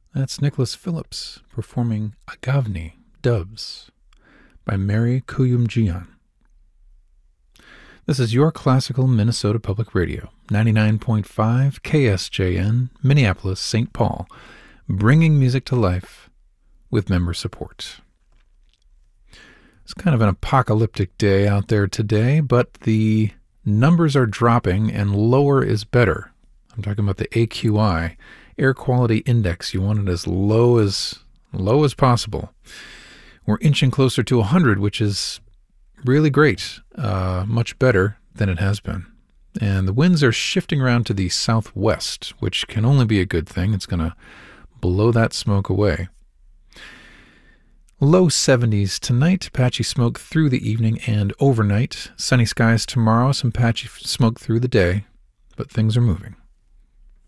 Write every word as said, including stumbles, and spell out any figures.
That's Nicholas Phillips performing Agavni Doves by Mary Kuyumjian. This is your classical Minnesota Public Radio, ninety-nine point five K S J N, Minneapolis, Saint Paul, bringing music to life with member support. It's kind of an apocalyptic day out there today, but the numbers are dropping and lower is better. I'm talking about the A Q I, Air Quality Index. You want it as low as low as possible. We're inching closer to one hundred, which is really great, uh, much better than it has been. And the winds are shifting around to the southwest, which can only be a good thing. It's going to blow that smoke away. Low seventies tonight, patchy smoke through the evening and overnight. Sunny skies tomorrow, some patchy smoke through the day, but things are moving.